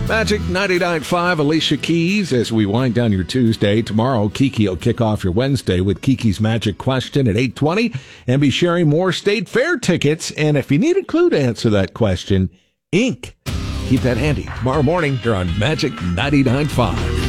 Magic 99.5, Alicia Keys, as we wind down your Tuesday. Tomorrow, Kiki will kick off your Wednesday with Kiki's Magic Question at 8:20 and be sharing more State Fair tickets. And if you need a clue to answer that question, ink. Keep that handy. Tomorrow morning, here on Magic 99.5.